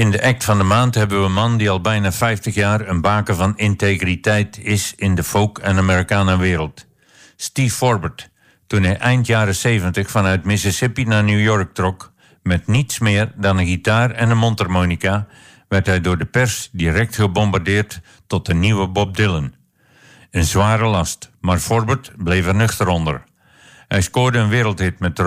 In de act van de maand hebben we een man die al bijna 50 jaar een baken van integriteit is in de folk- en Americana-wereld. Steve Forbert, toen hij eind jaren 70 vanuit Mississippi naar New York trok, met niets meer dan een gitaar en een mondharmonica, werd hij door de pers direct gebombardeerd tot de nieuwe Bob Dylan. Een zware last, maar Forbert bleef er nuchter onder. Hij scoorde een wereldhit met